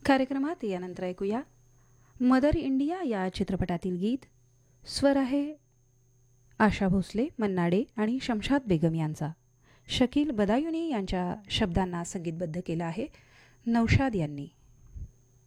कार्यक्रमात यानंतर ऐकूया मदर इंडिया या चित्रपटातील गीत. स्वर आहे आशा भोसले, मन्ना डे आणि शमशाद बेगम यांचा. शकील बदायुनी यांच्या शब्दांना संगीतबद्ध केलं आहे नौशाद यांनी.